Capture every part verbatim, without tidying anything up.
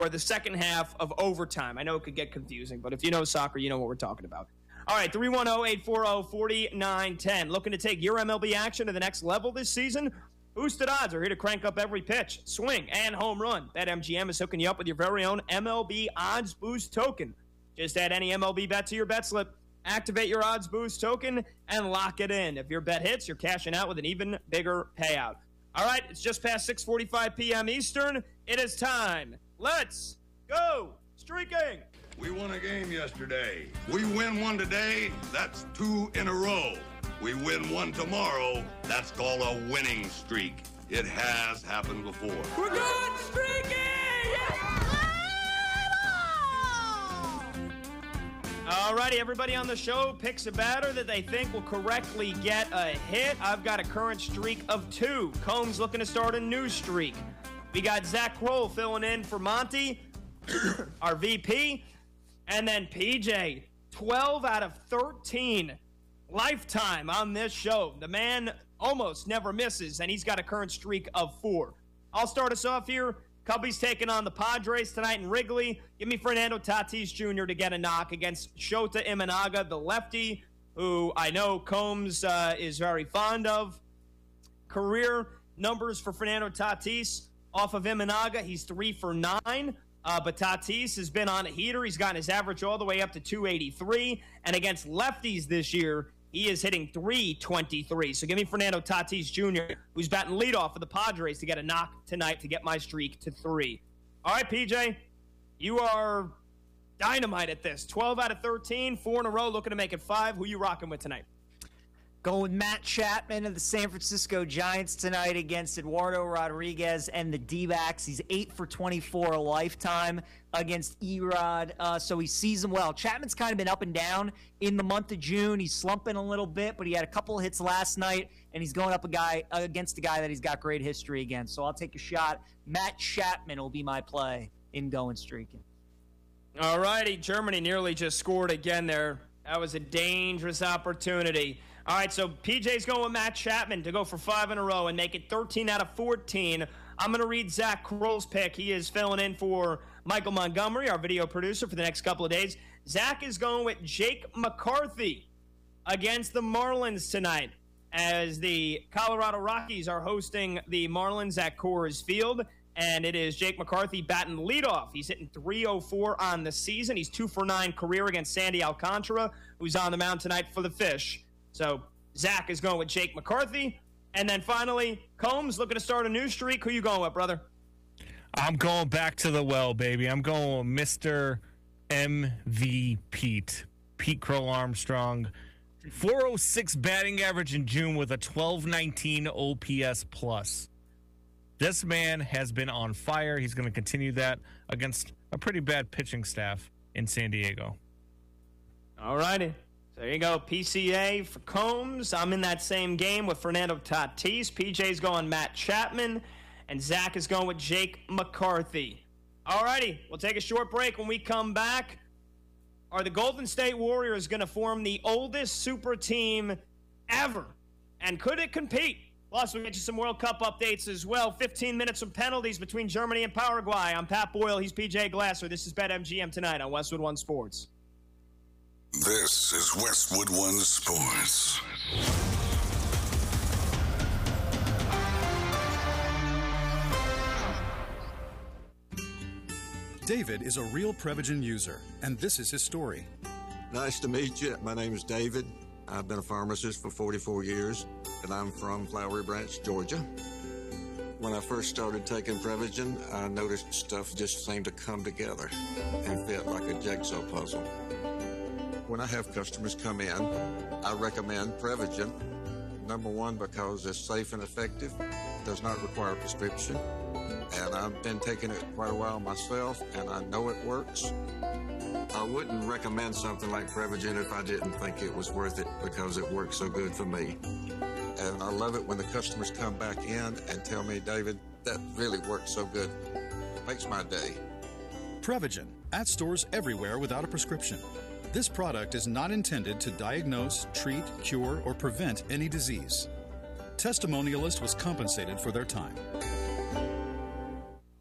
or the second half of overtime. I know it could get confusing, but if you know soccer, you know what we're talking about. All right, three one zero, eight four zero, four nine one zero. Looking to take your M L B action to the next level this season? Boosted odds are here to crank up every pitch, swing, and home run. BetMGM is hooking you up with your very own M L B Odds Boost token. Just add any M L B bet to your bet slip, activate your Odds Boost token, and lock it in. If your bet hits, you're cashing out with an even bigger payout. All right, it's just past six forty-five p.m. Eastern. It is time. Let's go streaking. We won a game yesterday. We win one today, that's two in a row. We win one tomorrow, that's called a winning streak. It has happened before. We're going streaking! All righty, everybody on the show picks a batter that they think will correctly get a hit. I've got a current streak of two. Combs looking to start a new streak. We got Zach Kroll filling in for Monty, our V P. And then P J, twelve out of thirteen lifetime on this show. The man almost never misses, and he's got a current streak of four. I'll start us off here. Cubbies taking on the Padres tonight in Wrigley. Give me Fernando Tatis Junior to get a knock against Shota Imanaga, the lefty, who I know Combs uh, is very fond of. Career numbers for Fernando Tatis off of Imanaga, he's three for nine. Uh, but Tatis has been on a heater. He's gotten his average all the way up to two eighty-three. And against lefties this year, he is hitting three twenty-three. So give me Fernando Tatis Junior, who's batting leadoff for the Padres, to get a knock tonight to get my streak to three. All right, P J, you are dynamite at this. twelve out of thirteen, four in a row, looking to make it five. Who you rocking with tonight? Going with Matt Chapman of the San Francisco Giants tonight against Eduardo Rodriguez and the D-backs. He's eight for twenty-four a lifetime against Erod, uh, so he sees him well. Chapman's kind of been up and down in the month of June. He's slumping a little bit, but he had a couple of hits last night, and he's going up a guy uh, against a guy that he's got great history against. So I'll take a shot. Matt Chapman will be my play in going streaking. All righty, Germany nearly just scored again there. That was a dangerous opportunity. All right, so P J's going with Matt Chapman to go for five in a row and make it thirteen out of fourteen. I'm going to read Zach Kroll's pick. He is filling in for Michael Montgomery, our video producer, for the next couple of days. Zach is going with Jake McCarthy against the Marlins tonight, as the Colorado Rockies are hosting the Marlins at Coors Field. And it is Jake McCarthy batting leadoff. He's hitting three oh four on the season. He's two for nine career against Sandy Alcantara, who's on the mound tonight for the Fish. So Zach is going with Jake McCarthy. And then finally, Combs looking to start a new streak. Who you going with, brother? I'm going back to the well, baby. I'm going with Mister M V Pete. Pete Crow Armstrong. four oh six batting average in June with a twelve nineteen O P S plus. This man has been on fire. He's going to continue that against a pretty bad pitching staff in San Diego. All righty. So there you go. P C A for Combs. I'm in that same game with Fernando Tatis. P J's going Matt Chapman. And Zach is going with Jake McCarthy. All righty. We'll take a short break. When we come back, are the Golden State Warriors going to form the oldest super team ever? And could it compete? Plus, we'll get you some World Cup updates as well. fifteen minutes of penalties between Germany and Paraguay. I'm Pat Boyle. He's P J Glasser. This is BetMGM tonight on Westwood One Sports. This is Westwood One Sports. David is a real Prevagen user, and this is his story. Nice to meet you. My name is David. I've been a pharmacist for forty-four years, and I'm from Flowery Branch, Georgia. When I first started taking Prevagen, I noticed stuff just seemed to come together and fit like a jigsaw puzzle. When I have customers come in, I recommend Prevagen. Number one, because it's safe and effective, does not require a prescription, and I've been taking it quite a while myself, and I know it works. I wouldn't recommend something like Prevagen if I didn't think it was worth it, because it works so good for me. And I love it when the customers come back in and tell me, David, that really works so good. It makes my day. Prevagen, at stores everywhere without a prescription. This product is not intended to diagnose, treat, cure, or prevent any disease. Testimonialist was compensated for their time.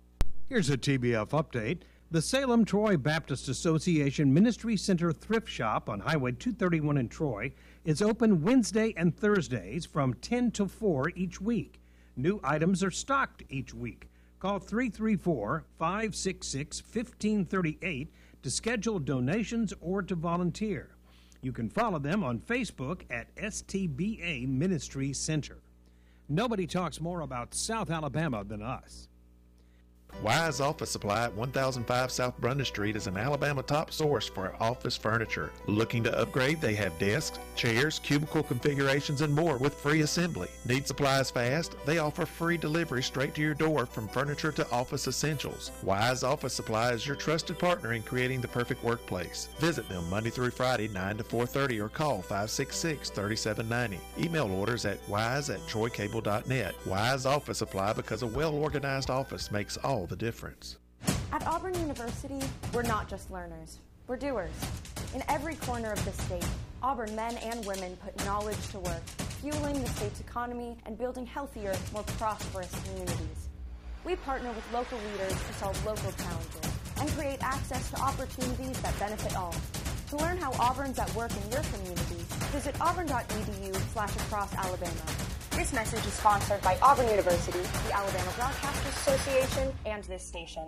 Here's a T B F update. The Salem Troy Baptist Association Ministry Center Thrift Shop on Highway two thirty-one in Troy is open Wednesday and Thursdays from ten to four each week. New items are stocked each week. Call three three four, five six six, one five three eight to schedule donations or to volunteer. You can follow them on Facebook at S T B A Ministry Center. Nobody talks more about South Alabama than us. Wise Office Supply at one thousand five South Brundage Street is an Alabama top source for office furniture. Looking to upgrade? They have desks, chairs, cubicle configurations, and more with free assembly. Need supplies fast? They offer free delivery straight to your door from furniture to office essentials. Wise Office Supply is your trusted partner in creating the perfect workplace. Visit them Monday through Friday, nine to four thirty, or call five six six, three seven nine zero. Email orders at wise at troy cable dot net. Wise Office Supply, because a well-organized office makes all the difference. At Auburn University, we're not just learners, we're doers. In every corner of the state, Auburn men and women put knowledge to work, fueling the state's economy and building healthier, more prosperous communities. We partner with local leaders to solve local challenges and create access to opportunities that benefit all. To learn how Auburn's at work in your community, visit auburn.edu slash across Alabama. This message is sponsored by Auburn University, the Alabama Broadcasters Association, and this station.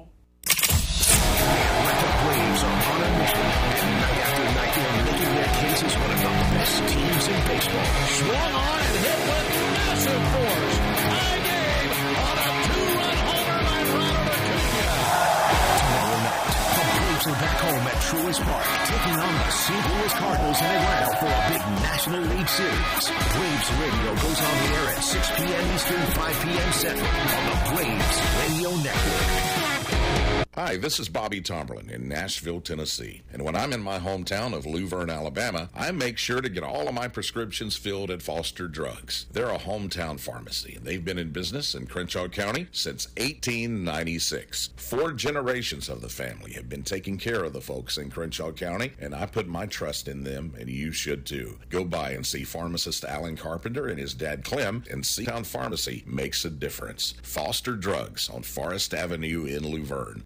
Atlanta Braves are on a mission, and night after night they're making their case as one of the best teams in baseball. Swung on and hit with massive force. Tie game on a two-run homer by Ronald Acuna. Tomorrow night, the Braves are back home at Truist Park, taking on the Saint Louis Cardinals in Atlanta for a big National League Series. Braves Radio goes on the air at six p.m. Eastern, five p.m. Central on the Braves Radio Network. Hi, this is Bobby Tomberlin in Nashville, Tennessee. And when I'm in my hometown of Luverne, Alabama, I make sure to get all of my prescriptions filled at Foster Drugs. They're a hometown pharmacy, and they've been in business in Crenshaw County since eighteen ninety-six. Four generations of the family have been taking care of the folks in Crenshaw County, and I put my trust in them, and you should too. Go by and see pharmacist Alan Carpenter and his dad Clem, and see Town Pharmacy makes a difference. Foster Drugs on Forest Avenue in Luverne.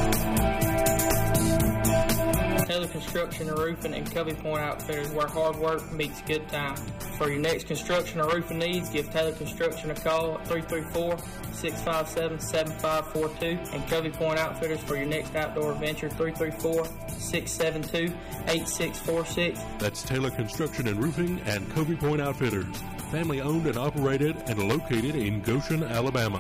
Taylor Construction and Roofing and Covey Point Outfitters, where hard work meets good time. For your next construction or roofing needs, give Taylor Construction a call at three three four, six five seven, seven five four two, and Covey Point Outfitters for your next outdoor adventure, three three four, six seven two, eight six four six. That's Taylor Construction and Roofing and Covey Point Outfitters, family owned and operated and located in Goshen, Alabama.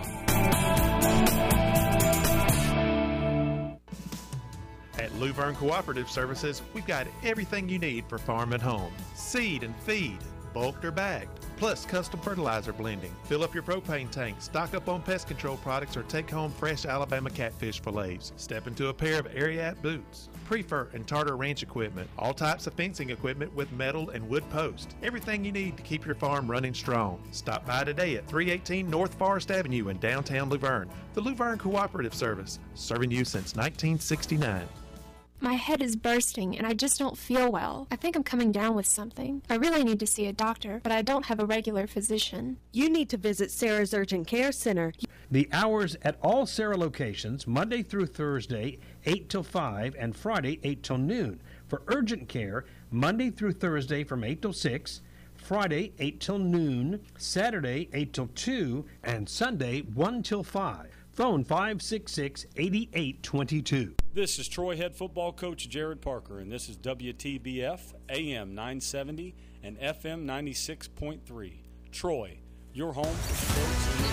At Luverne Cooperative Services, we've got everything you need for farm and home. Seed and feed, bulked or bagged, plus custom fertilizer blending. Fill up your propane tank, stock up on pest control products, or take home fresh Alabama catfish fillets. Step into a pair of Ariat boots, Prefer and Tartar Ranch equipment, all types of fencing equipment with metal and wood posts. Everything you need to keep your farm running strong. Stop by today at three eighteen North Forest Avenue in downtown Luverne. The Luverne Cooperative Service, serving you since nineteen sixty-nine. My head is bursting and I just don't feel well. I think I'm coming down with something. I really need to see a doctor, but I don't have a regular physician. You need to visit Sarah's Urgent Care Center. The hours at all Sarah locations, Monday through Thursday, eight till five, and Friday, eight till noon. For urgent care, Monday through Thursday from eight till six, Friday, eight till noon, Saturday, eight till two, and Sunday, one till five. Phone five six six, eight eight two two. This is Troy head football coach Jared Parker, and this is W T B F A M nine seventy and F M ninety-six point three. Troy, your home for sports and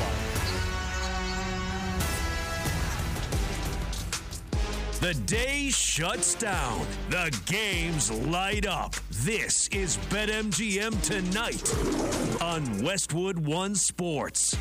life. The day shuts down. The games light up. This is BetMGM Tonight on Westwood One Sports.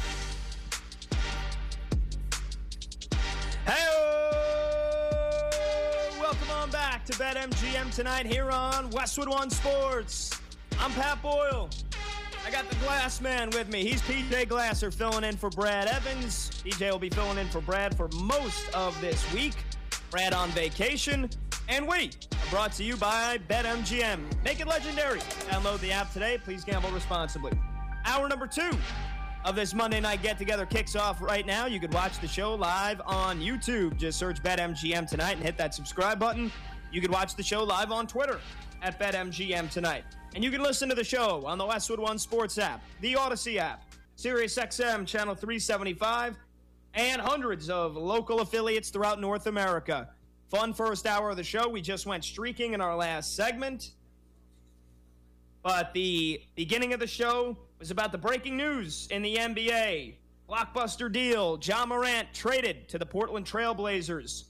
Welcome on back to BetMGM Tonight here on Westwood One Sports. I'm Pat Boyle. I got the Glass Man with me. He's P J Glasser filling in for Brad Evans. P J will be filling in for Brad for most of this week. Brad on vacation. And we are brought to you by BetMGM. Make it legendary. Download the app today. Please gamble responsibly. Hour number two of this Monday night get-together kicks off right now. You could watch the show live on YouTube. Just search BetMGM Tonight and hit that subscribe button. You could watch the show live on Twitter at BetMGM Tonight. And you can listen to the show on the Westwood One Sports app, the Odyssey app, SiriusXM Channel three seventy-five, and hundreds of local affiliates throughout North America. Fun first hour of the show. We just went streaking in our last segment. But the beginning of the show was about the breaking news in the N B A. Blockbuster deal. Ja Morant traded to the Portland Trail Blazers.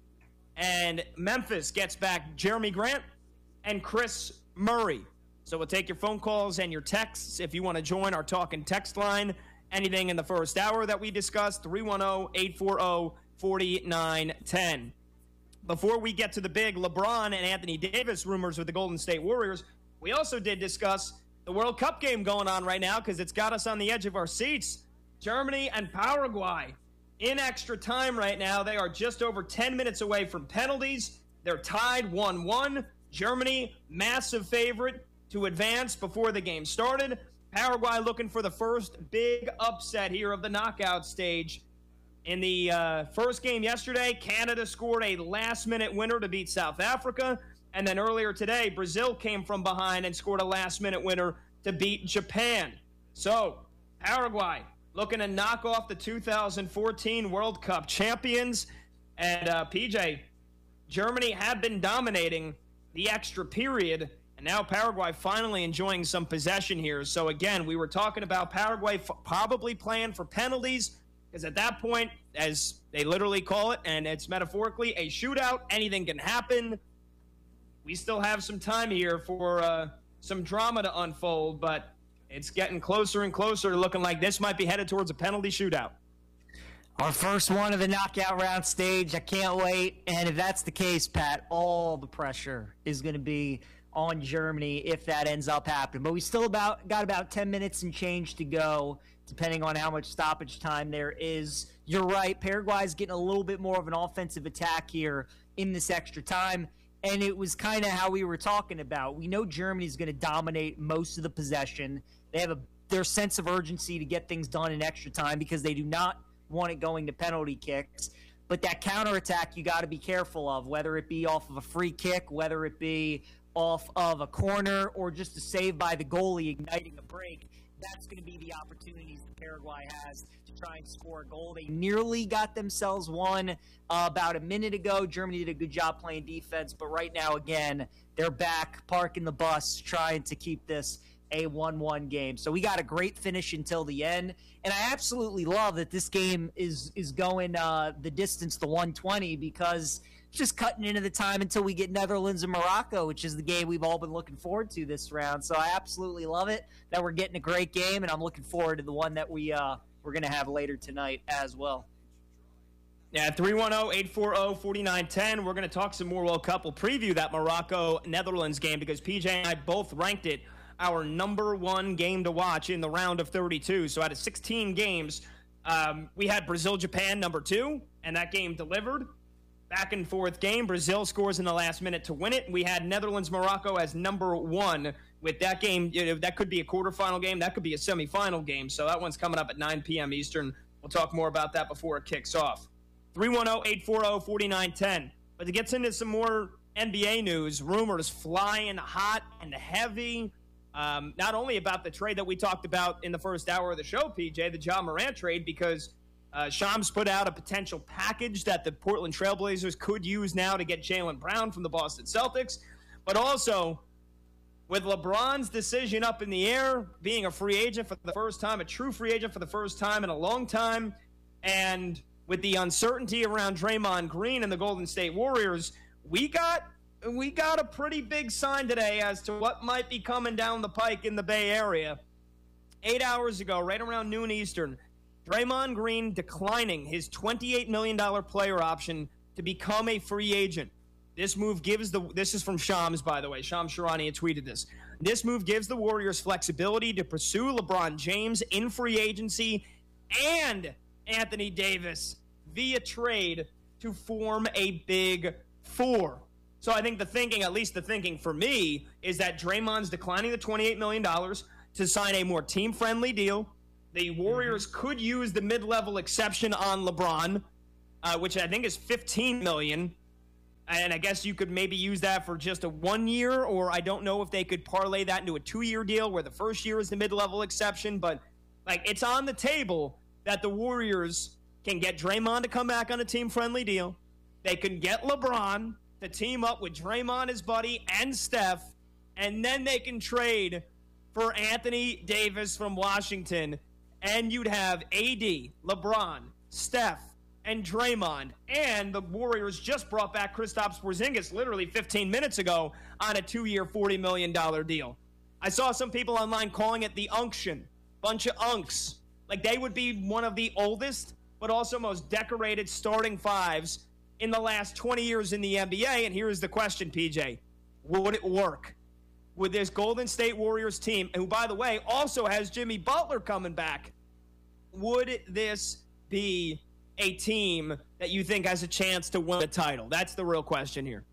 And Memphis gets back Jeremy Grant and Chris Murray. So we'll take your phone calls and your texts if you want to join our talk and text line. Anything in the first hour that we discussed, three one zero, eight four zero, four nine one zero. Before we get to the big LeBron and Anthony Davis rumors with the Golden State Warriors, we also did discuss the World Cup game going on right now because it's got us on the edge of our seats. Germany and Paraguay in extra time right now. They are just over ten minutes away from penalties. They're tied one one. Germany, massive favorite to advance before the game started. Paraguay looking for the first big upset here of the knockout stage. In the uh, first game yesterday, Canada scored a last-minute winner to beat South Africa. And then earlier today, Brazil came from behind and scored a last-minute winner to beat Japan. So, Paraguay looking to knock off the two thousand fourteen World Cup champions. And, uh, P J, Germany had been dominating the extra period, and now Paraguay finally enjoying some possession here. So, again, we were talking about Paraguay f- probably playing for penalties, because at that point, as they literally call it, and it's metaphorically, a shootout, anything can happen. We still have some time here for uh, some drama to unfold, but it's getting closer and closer, looking like this might be headed towards a penalty shootout. Our first one of the knockout round stage. I can't wait. And if that's the case, Pat, all the pressure is going to be on Germany if that ends up happening. But we still about got about ten minutes and change to go, depending on how much stoppage time there is. You're right. Paraguay's getting a little bit more of an offensive attack here in this extra time. And it was kind of how we were talking about. We know Germany's going to dominate most of the possession. They have a their sense of urgency to get things done in extra time because they do not want it going to penalty kicks. But that counterattack you got to be careful of, whether it be off of a free kick, whether it be off of a corner, or just a save by the goalie igniting a break. That's going to be the opportunities that Paraguay has to try and score a goal. They nearly got themselves one uh, about a minute ago. Germany did a good job playing defense, but right now, again, they're back parking the bus, trying to keep this a one one game. So we got a great finish until the end, and I absolutely love that this game is is going uh, the distance to one twenty because it's just cutting into the time until we get Netherlands and Morocco, which is the game we've all been looking forward to this round. So I absolutely love it that we're getting a great game, and I'm looking forward to the one that we uh, we're going to have later tonight as well. Yeah, three one zero, eight four zero, four nine one zero. We're going to talk some more World Cup. We'll preview that Morocco-Netherlands game because P J and I both ranked it our number one game to watch in the round of thirty-two. So out of sixteen games, um, we had Brazil-Japan number two, and that game delivered. Back and forth game. Brazil scores in the last minute to win it. We had Netherlands-Morocco as number one. With that game, you know, that could be a quarterfinal game. That could be a semifinal game. So that one's coming up at nine p.m. Eastern. We'll talk more about that before it kicks off. three one zero, eight four zero, four nine one zero. But to get into some more N B A news, rumors flying hot and heavy. Um, not only about the trade that we talked about in the first hour of the show, P J, the Ja Morant trade, because uh, Shams put out a potential package that the Portland Trailblazers could use now to get Jaylen Brown from the Boston Celtics, but also with LeBron's decision up in the air, being a free agent for the first time, a true free agent for the first time in a long time, and with the uncertainty around Draymond Green and the Golden State Warriors, we got we got a pretty big sign today as to what might be coming down the pike in the Bay Area. Eight hours ago, right around noon Eastern, Draymond Green declining his twenty-eight million dollars player option to become a free agent. This move gives the, this is from Shams, by the way. Shams Charania had tweeted this. This move gives the Warriors flexibility to pursue LeBron James in free agency and Anthony Davis via trade to form a big four. So I think the thinking, at least the thinking for me, is that Draymond's declining the twenty-eight million dollars to sign a more team-friendly deal the Warriors mm-hmm. could use the mid-level exception on LeBron, uh, which I think is fifteen million dollars. And I guess you could maybe use that for just a one year, or I don't know if they could parlay that into a two-year deal where the first year is the mid-level exception. But, like, it's on the table that the Warriors can get Draymond to come back on a team-friendly deal. They can get LeBron to team up with Draymond, his buddy, and Steph, and then they can trade for Anthony Davis from Washington, and you'd have A D, LeBron, Steph, and Draymond, and the Warriors just brought back Kristaps Porzingis literally fifteen minutes ago on a two-year, forty million dollars deal. I saw some people online calling it the unction, bunch of unks. Like they would be one of the oldest, but also most decorated starting fives in the last twenty years in the N B A. And here's the question, P J. Would it work? Would this Golden State Warriors team, who, by the way, also has Jimmy Butler coming back, would this be a team that you think has a chance to win a title? That's the real question here.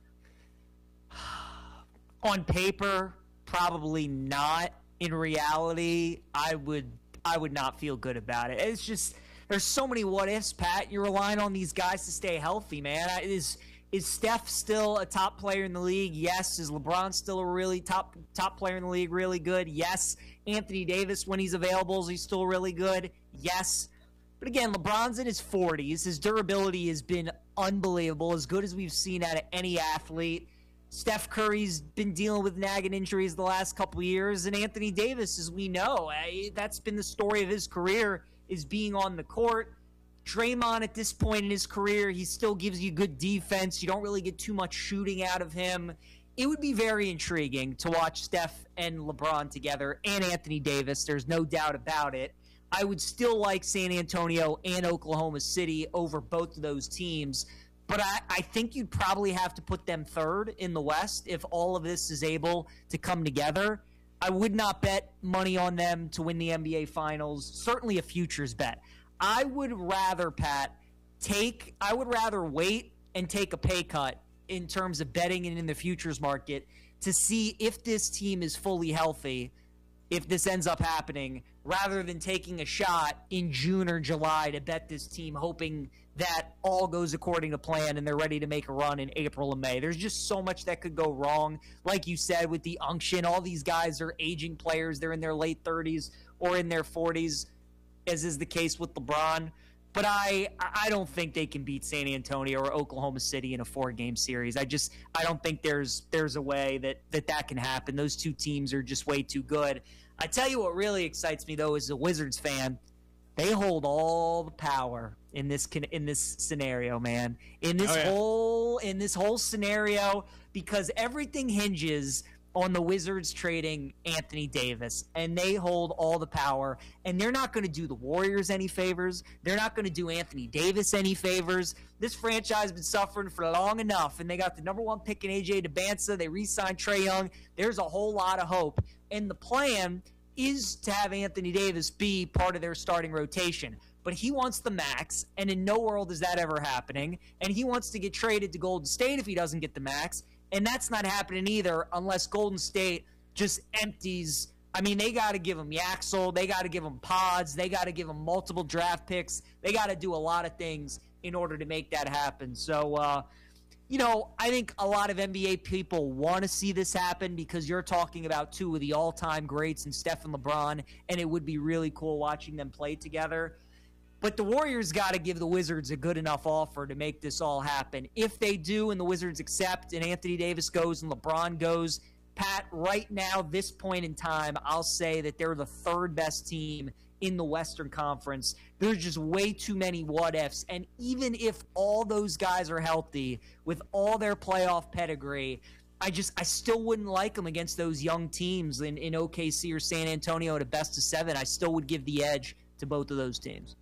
On paper, probably not. In reality, I would I would not feel good about it. It's just there's so many what ifs, Pat. You're relying on these guys to stay healthy, man. Is is Steph still a top player in the league? Yes. Is LeBron still a really top top player in the league? Really good? Yes. Anthony Davis, when he's available, is he still really good? Yes. But again, LeBron's in his forties. His durability has been unbelievable, as good as we've seen out of any athlete. Steph Curry's been dealing with nagging injuries the last couple of years, and Anthony Davis, as we know, that's been the story of his career, is being on the court. Draymond, at this point in his career, he still gives you good defense. You don't really get too much shooting out of him. It would be very intriguing to watch Steph and LeBron together, and Anthony Davis. There's no doubt about it. I would still like San Antonio and Oklahoma City over both of those teams, but I, I think you'd probably have to put them third in the West if all of this is able to come together. I would not bet money on them to win the N B A Finals, certainly a futures bet. I would rather, Pat, take – I would rather wait and take a pay cut in terms of betting and in the futures market to see if this team is fully healthy, if this ends up happening, rather than taking a shot in June or July to bet this team, hoping that all goes according to plan and they're ready to make a run in April and May. There's just so much that could go wrong. Like you said, with the unction, all these guys are aging players. They're in their late thirties or in their forties, as is the case with LeBron. But I I don't think they can beat San Antonio or Oklahoma City in a four-game series. I just I don't think there's there's a way that, that that can happen. Those two teams are just way too good. I tell you what really excites me, though, as a Wizards fan, they hold all the power in this in this scenario, man. In this oh, yeah. whole in this whole scenario, because everything hinges on the Wizards trading Anthony Davis, and they hold all the power, and they're not going to do the Warriors any favors. They're not going to do Anthony Davis any favors. This franchise has been suffering for long enough, and they got the number one pick in A J Debinsa. They re-signed Trae Young. There's a whole lot of hope, and the plan is to have Anthony Davis be part of their starting rotation. But he wants the max, and in no world is that ever happening, and he wants to get traded to Golden State if he doesn't get the max. And that's not happening either unless Golden State just empties. I mean, they got to give him Yaxel. They got to give him pods. They got to give him multiple draft picks. They got to do a lot of things in order to make that happen. So, uh, you know, I think a lot of N B A people want to see this happen because you're talking about two of the all-time greats in Steph and LeBron, and it would be really cool watching them play together. But the Warriors got to give the Wizards a good enough offer to make this all happen. If they do and the Wizards accept and Anthony Davis goes and LeBron goes, Pat, right now, this point in time, I'll say that they're the third best team in the Western Conference. There's just way too many what-ifs. And even if all those guys are healthy with all their playoff pedigree, I just I still wouldn't like them against those young teams in, in O K C or San Antonio at a best of seven. I still would give the edge to both of those teams.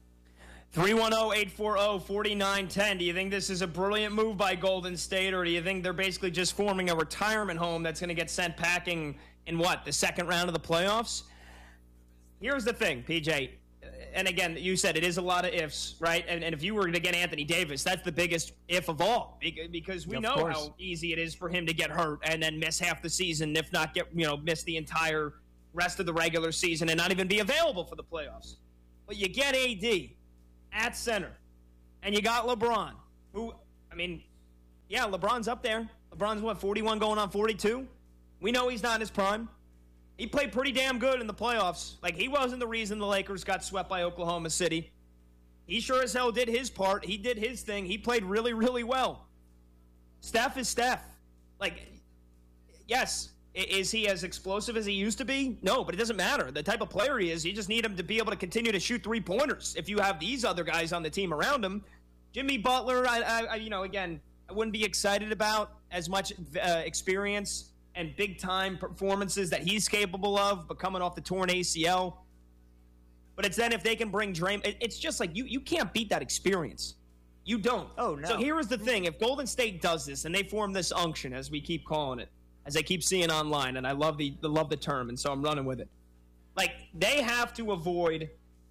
three one zero, eight four zero, four nine one zero. Do you think this is a brilliant move by Golden State, or do you think they're basically just forming a retirement home that's going to get sent packing in, what, the second round of the playoffs? Here's the thing, P J. And again, you said it is a lot of ifs, right? And, and if you were to get Anthony Davis, that's the biggest if of all, because we of know course. how easy it is for him to get hurt and then miss half the season, if not get, you know, miss the entire rest of the regular season and not even be available for the playoffs. But you get A D at center, and you got LeBron, who, I mean, yeah, LeBron's up there. LeBron's, what, forty-one going on forty-two? We know he's not in his prime. He played pretty damn good in the playoffs. Like, he wasn't the reason the Lakers got swept by Oklahoma City. He sure as hell did his part. He did his thing. He played really, really well. Steph is Steph. Like, yes, is he as explosive as he used to be? No, but it doesn't matter. The type of player he is, you just need him to be able to continue to shoot three-pointers. If you have these other guys on the team around him, Jimmy Butler, I, I you know, again, I wouldn't be excited about as much uh, experience and big-time performances that he's capable of, but coming off the torn A C L. But it's then if they can bring Draymond, it's just like you, you can't beat that experience. You don't. Oh, no. So here is the thing. If Golden State does this and they form this unction, as we keep calling it, as I keep seeing online, and I love the, the love the term, and so I'm running with it. Like, they have to avoid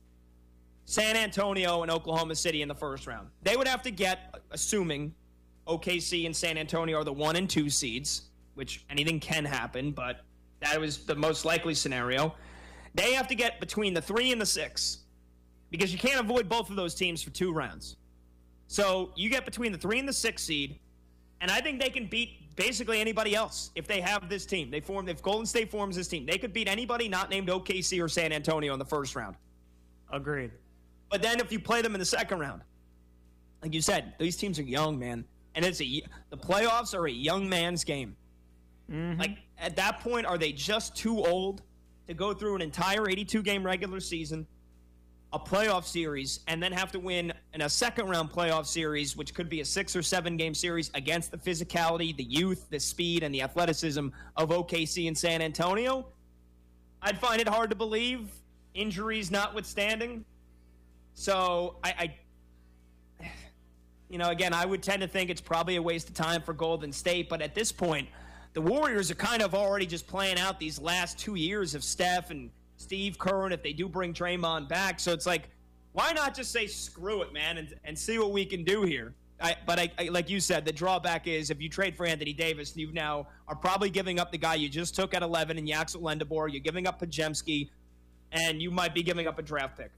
San Antonio and Oklahoma City in the first round. They would have to get, assuming O K C and San Antonio are the one and two seeds, which anything can happen, but that was the most likely scenario. They have to get between the three and the six, because you can't avoid both of those teams for two rounds. So you get between the three and the six seed, and I think they can beat basically anybody else if they have this team. They form if Golden State forms this team, they could beat anybody not named O K C or San Antonio in the first round. Agreed. But then if you play them in the second round, like you said, these teams are young, man, and it's a the playoffs are a young man's game. Mm-hmm. Like, at that point, are they just too old to go through an entire eighty-two game regular season, a playoff series, and then have to win in a second-round playoff series, which could be a six- or seven-game series against the physicality, the youth, the speed, and the athleticism of O K C and San Antonio? I'd find it hard to believe, injuries notwithstanding. So, I, I you know, again, I would tend to think it's probably a waste of time for Golden State, but at this point, the Warriors are kind of already just playing out these last two years of Steph and Steve Kerr, and if they do bring Draymond back. So it's like, why not just say screw it, man, and, and see what we can do here? I, but I, I, like you said, the drawback is if you trade for Anthony Davis, you now are probably giving up the guy you just took at eleven in Yaxel Lendabor. You're giving up Pajemski, and you might be giving up a draft pick.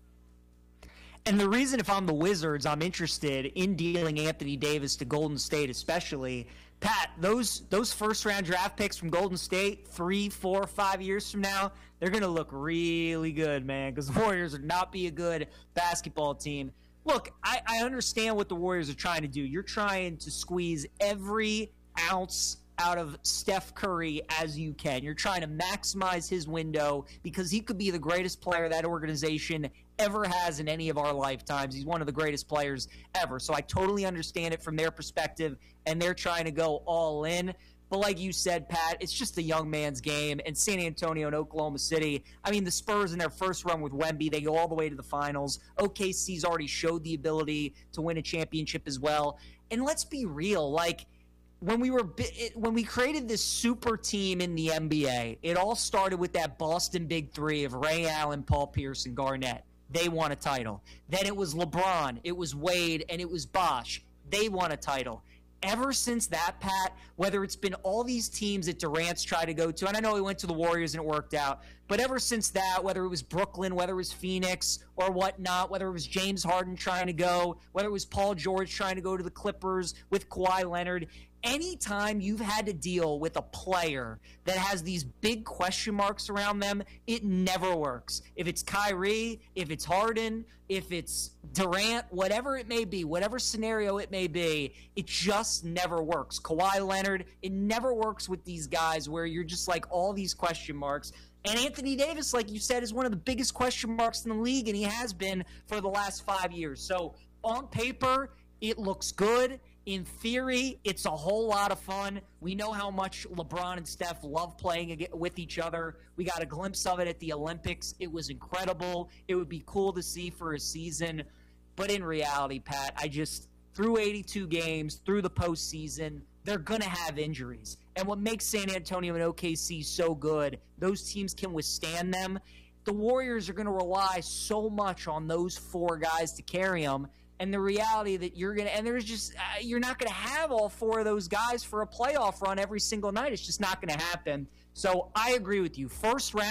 And the reason, if I'm the Wizards, I'm interested in dealing Anthony Davis to Golden State especially, Pat, those those first-round draft picks from Golden State three, four, five years from now, they're going to look really good, man, because the Warriors are not be a good basketball team. Look, I, I understand what the Warriors are trying to do. You're trying to squeeze every ounce out of Steph Curry as you can. You're trying to maximize his window because he could be the greatest player that organization ever has in any of our lifetimes. He's one of the greatest players ever. So I totally understand it from their perspective, and they're trying to go all in. But like you said, Pat, it's just a young man's game. And San Antonio and Oklahoma City, I mean, the Spurs in their first run with Wemby, they go all the way to the finals. O K C's already showed the ability to win a championship as well. And let's be real, like, when we were when we created this super team in the N B A, it all started with that Boston Big Three of Ray Allen, Paul Pierce, and Garnett. They won a title. Then it was LeBron, it was Wade, and it was Bosh. They won a title. Ever since that, Pat, whether it's been all these teams that Durant's tried to go to, and I know he went to the Warriors and it worked out, but ever since that, whether it was Brooklyn, whether it was Phoenix or whatnot, whether it was James Harden trying to go, whether it was Paul George trying to go to the Clippers with Kawhi Leonard, anytime you've had to deal with a player that has these big question marks around them, it never works. If it's Kyrie, if it's Harden, if it's Durant, whatever it may be, whatever scenario it may be, it just never works. Kawhi Leonard, it never works with these guys where you're just like all these question marks. And Anthony Davis, like you said, is one of the biggest question marks in the league, and he has been for the last five years. So on paper, it looks good. In theory, it's a whole lot of fun. We know how much LeBron and Steph love playing with each other. We got a glimpse of it at the Olympics. It was incredible. It would be cool to see for a season. But in reality, Pat, I just, through eighty-two games, through the postseason, they're going to have injuries. And what makes San Antonio and O K C so good, those teams can withstand them. The Warriors are going to rely so much on those four guys to carry them. And the reality that you're going to, and there's just, uh, you're not going to have all four of those guys for a playoff run every single night. It's just not going to happen. So I agree with you. First round,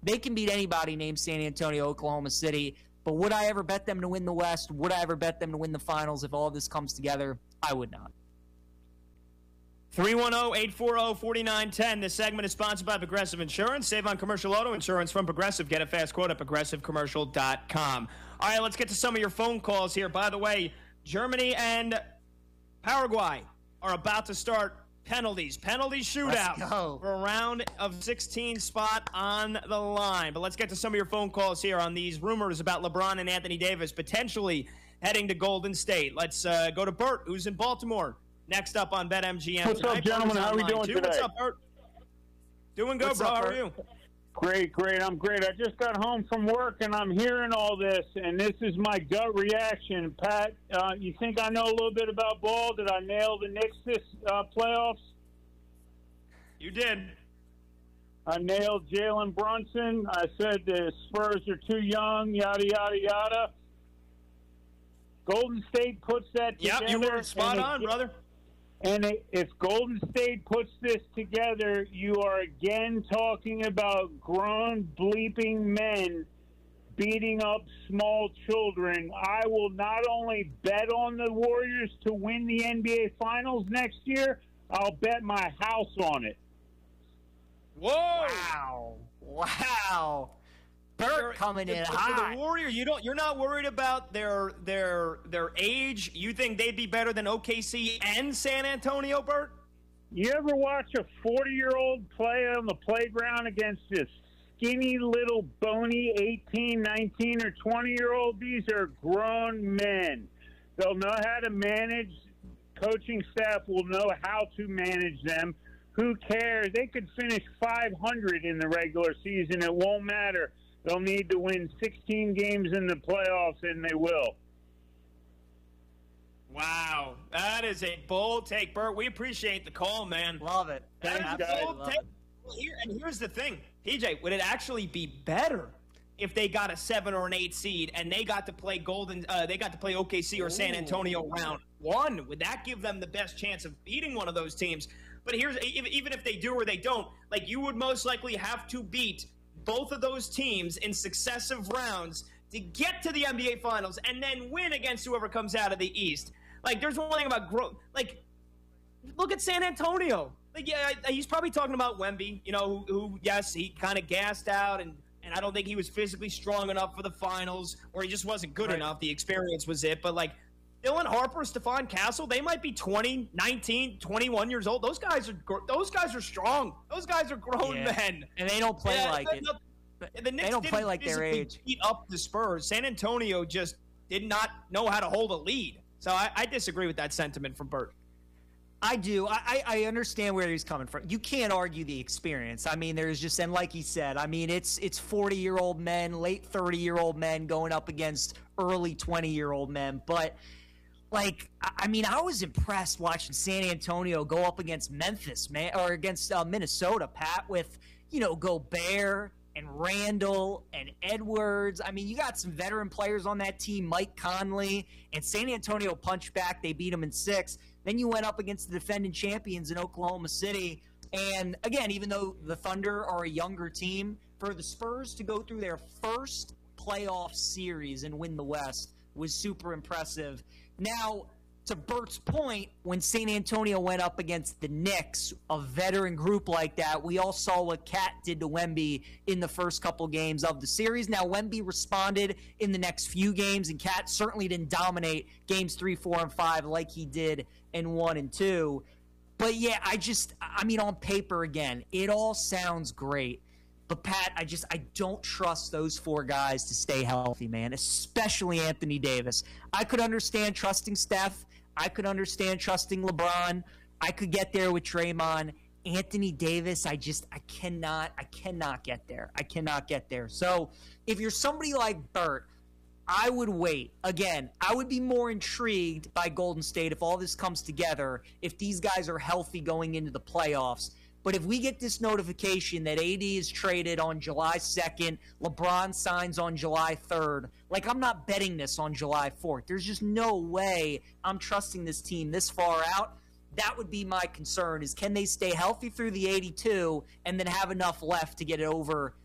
They can beat anybody named San Antonio, Oklahoma City. But would I ever bet them to win the West? Would I ever bet them to win the finals if all of this comes together? I would not. three one zero, eight four zero, four nine one zero. This segment is sponsored by Progressive Insurance. Save on commercial auto insurance from Progressive. Get a fast quote at progressive commercial dot com. All right, let's get to some of your phone calls here. By the way, Germany and Paraguay are about to start penalties. Penalty shootout for a round of sixteen spot on the line. But let's get to some of your phone calls here on these rumors about LeBron and Anthony Davis potentially heading to Golden State. Let's uh, go to Bert, who's in Baltimore. Next up on BetMGM. What's tonight. up, gentlemen? How are we doing too. today? What's up, Bert? Doing good, What's bro. up, How are Bert? you? Great, great. I'm great. I just got home from work, and I'm hearing all this, and this is my gut reaction. Pat, uh, you think I know a little bit about ball? Did I nail the Knicks this uh, playoffs? You did. I nailed Jalen Brunson. I said the Spurs are too young, yada, yada, yada. Golden State puts that Yep, together. you were spot and on, it- brother. And if Golden State puts this together, you are again talking about grown bleeping men beating up small children. I will not only bet on the Warriors to win the N B A Finals next year, I'll bet my house on it. Whoa! Wow! Wow! Bert coming in the, hot. The Warrior, you don't. You're not worried about their their their age. You think they'd be better than O K C and San Antonio, Bert? You ever watch a forty-year-old play on the playground against this skinny little bony eighteen, nineteen, or twenty-year-old? These are grown men. They'll know how to manage. Coaching staff will know how to manage them. Who cares? They could finish five hundred in the regular season. It won't matter. They'll need to win sixteen games in the playoffs, and they will. Wow, that is a bold take, Bert. We appreciate the call, man. Love it. That Thanks, is a guys. bold Love take. Here, and here's the thing, P J, would it actually be better if they got a seven or an eight seed and they got to play Golden? Uh, they got to play O K C or San Antonio round one? Would that give them the best chance of beating one of those teams? But here's even if they do or they don't, like you would most likely have to beat both of those teams in successive rounds to get to the N B A Finals and then win against whoever comes out of the East. Like, there's one thing about growth. Like, look at San Antonio. Like, yeah, he's probably talking about Wemby, you know, who, who yes, he kind of gassed out, and, and I don't think he was physically strong enough for the finals, or he just wasn't good Right. enough. The experience was it. But, like, Dylan Harper, Stephon Castle, they might be twenty, nineteen, twenty-one years old. Those guys are gr- those guys are strong. Those guys are grown Yeah. men. And they don't play Yeah, like the- it. the- The Knicks They don't play didn't like their physically age. beat up the Spurs. San Antonio just did not know how to hold a lead. So I, I disagree with that sentiment from Bert. I do. I, I I understand where he's coming from. You can't argue the experience. I mean, there's just, and like he said, I mean, it's it's forty-year-old men, late thirty-year-old men going up against early twenty-year-old men. But, like, I I mean, I was impressed watching San Antonio go up against Memphis, man, or against uh, Minnesota, Pat, with, you know, Gobert and Randall and Edwards. I mean, you got some veteran players on that team, Mike Conley, and San Antonio punched back. They beat them in six. Then you went up against the defending champions in Oklahoma City. And again, even though the Thunder are a younger team, for the Spurs to go through their first playoff series and win the West was super impressive. Now, to Bert's point, when San Antonio went up against the Knicks, a veteran group like that, we all saw what Cat did to Wemby in the first couple games of the series. Now, Wemby responded in the next few games, and Cat certainly didn't dominate games three, four, and five like he did in one and two. But, yeah, I just, I mean, on paper, again, it all sounds great. But, Pat, I just, I don't trust those four guys to stay healthy, man, especially Anthony Davis. I could understand trusting Steph. I could understand trusting LeBron. I could get there with Draymond. Anthony Davis, I just, I cannot, I cannot get there. I cannot get there. So if you're somebody like Bert, I would wait. Again, I would be more intrigued by Golden State if all this comes together, if these guys are healthy going into the playoffs. But if we get this notification that A D is traded on July second, LeBron signs on July third, like, I'm not betting this on July fourth. There's just no way I'm trusting this team this far out. That would be my concern, is can they stay healthy through the eighty-two and then have enough left to get it over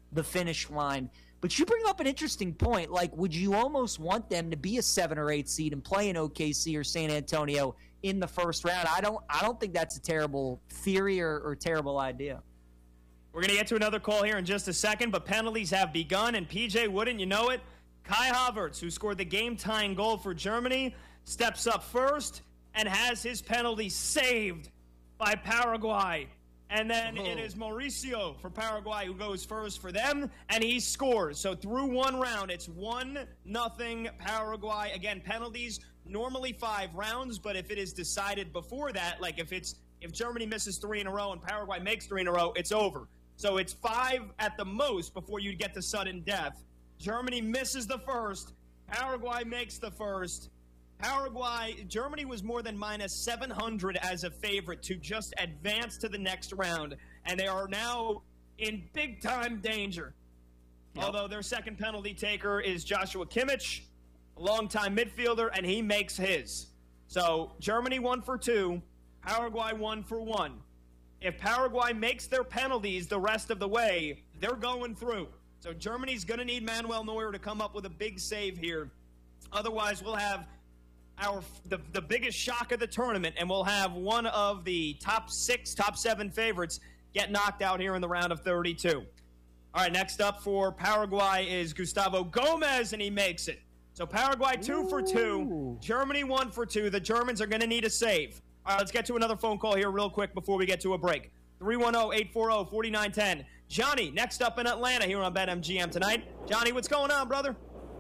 the finish line. But you bring up an interesting point. Like, would you almost want them to be a seven or eight seed and play in O K C or San Antonio in the first round? I don't I don't think that's a terrible theory or, or terrible idea. We're going to get to another call here in just a second, but penalties have begun, and P J, wouldn't you know it, Kai Havertz, who scored the game-tying goal for Germany, steps up first and has his penalty saved by Paraguay. And then oh. it is Mauricio for Paraguay who goes first for them, and he scores. So through one round, it's one nothing Paraguay. Again, penalties, normally five rounds, but if it is decided before that, like if it's if Germany misses three in a row and Paraguay makes three in a row, it's over. So it's five at the most before you get to sudden death. Germany misses the first. Paraguay makes the first. Paraguay, Germany was more than minus seven hundred as a favorite to just advance to the next round. And they are now in big-time danger. Yep. Although their second penalty taker is Joshua Kimmich, a longtime midfielder, and he makes his. So Germany one for two, Paraguay one for one. If Paraguay makes their penalties the rest of the way, they're going through. So Germany's going to need Manuel Neuer to come up with a big save here. Otherwise, we'll have our the, the biggest shock of the tournament, and we'll have one of the top six, top seven favorites get knocked out here in the round of thirty-two. All right, next up for Paraguay is Gustavo Gomez, and he makes it. So Paraguay two Ooh. for two, Germany one for two. The Germans are going to need a save. All right, let's get to another phone call here real quick before we get to a break. three one zero, eight four zero, four nine one zero. Johnny, next up in Atlanta here on BetMGM tonight. Johnny, what's going on, brother?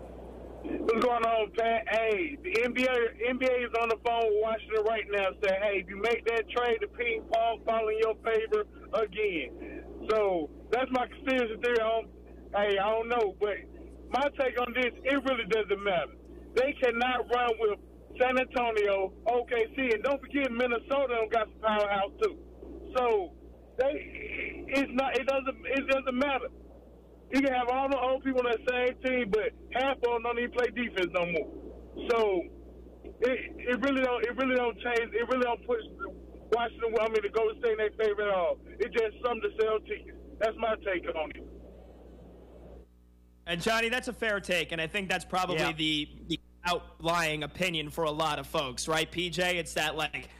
What's going on, Pat? Hey, the N B A N B A is on the phone with Washington right now saying, hey, if you make that trade, the ping pong fall in your favor again. So that's my conspiracy theory. I don't, hey, I don't know, but my take on this, it really doesn't matter. They cannot run with San Antonio, O K C, and don't forget Minnesota got some powerhouse too. So they, it's not, it doesn't, it doesn't matter. You can have all the old people on the same team, but half of them don't even play defense no more. So it it really don't it really don't change. It really don't push Washington. I mean, the Golden State in their favor at all. It's just something to sell tickets. That's my take on it. And Johnny, that's a fair take, and I think that's probably yeah. the, the outlying opinion for a lot of folks, right? P J, it's that like.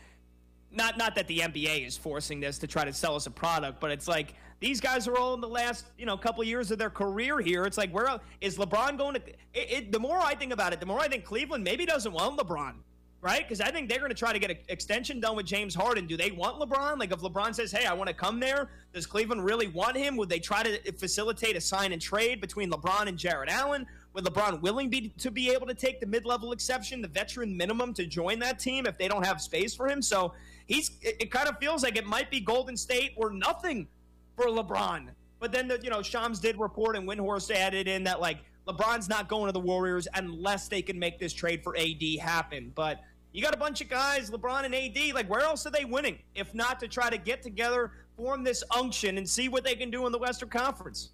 Not not that the N B A is forcing this to try to sell us a product, but it's like these guys are all in the last, you know, couple of years of their career here. It's like, where is LeBron going to it, it, the more I think about it, the more I think Cleveland maybe doesn't want LeBron, right? Because I think they're going to try to get an extension done with James Harden. Do they want LeBron? Like if LeBron says, hey, I want to come there, does Cleveland really want him? Would they try to facilitate a sign and trade between LeBron and Jared Allen? Would LeBron willing be, to be able to take the mid-level exception, the veteran minimum to join that team if they don't have space for him? So he's it, it kind of feels like it might be Golden State or nothing for LeBron. But then, the, you know, Shams did report and Windhorst added in that, like, LeBron's not going to the Warriors unless they can make this trade for A D happen. But you got a bunch of guys, LeBron and A D, like, where else are they winning if not to try to get together, form this unction, and see what they can do in the Western Conference?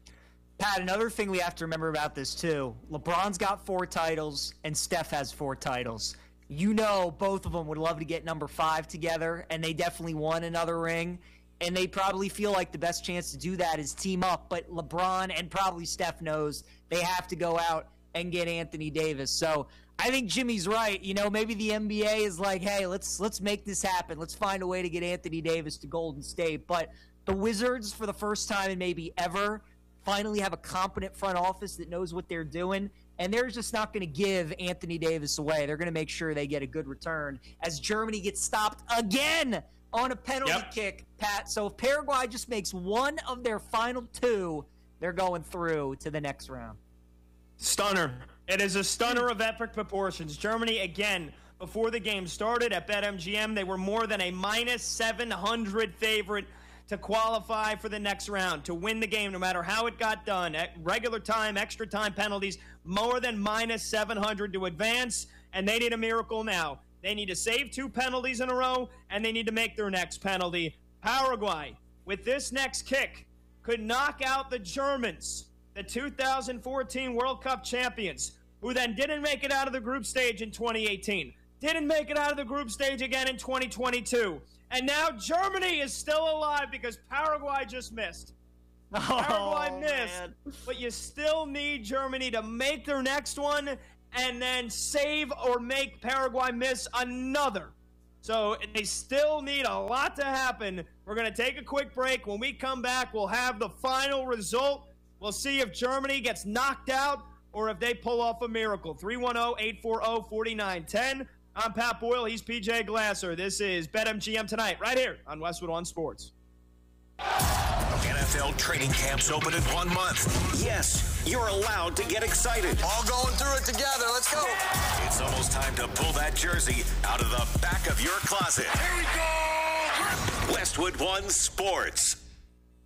Pat, another thing we have to remember about this, too. LeBron's got four titles, and Steph has four titles. You know both of them would love to get number five together, and they definitely won another ring. And they probably feel like the best chance to do that is team up. But LeBron and probably Steph knows they have to go out and get Anthony Davis. So I think Jimmy's right. You know, maybe the N B A is like, hey, let's let's make this happen. Let's find a way to get Anthony Davis to Golden State. But the Wizards, for the first time in maybe ever, finally have a competent front office that knows what they're doing, and they're just not going to give Anthony Davis away. They're going to make sure they get a good return as Germany gets stopped again on a penalty yep. kick, Pat. So if Paraguay just makes one of their final two, they're going through to the next round. Stunner. It is a stunner of epic proportions. Germany, again, before the game started at BetMGM, they were more than a minus seven hundred favorite to qualify for the next round, to win the game no matter how it got done. At regular time, extra time penalties, more than minus seven hundred to advance, and they need a miracle now. They need to save two penalties in a row, and they need to make their next penalty. Paraguay, with this next kick, could knock out the Germans, the two thousand fourteen World Cup champions, who then didn't make it out of the group stage in twenty eighteen, didn't make it out of the group stage again in twenty twenty-two. And now Germany is still alive because Paraguay just missed. Paraguay Oh, missed, man. but you still need Germany to make their next one and then save or make Paraguay miss another. So they still need a lot to happen. We're going to take a quick break. When we come back, we'll have the final result. We'll see if Germany gets knocked out or if they pull off a miracle. three one zero, eight four zero, four nine one zero. I'm Pat Boyle. He's P J Glasser. This is BetMGM Tonight right here on Westwood One Sports. N F L training camps open in one month. Yes, you're allowed to get excited. All going through it together. Let's go. It's almost time to pull that jersey out of the back of your closet. Here we go. Westwood One Sports.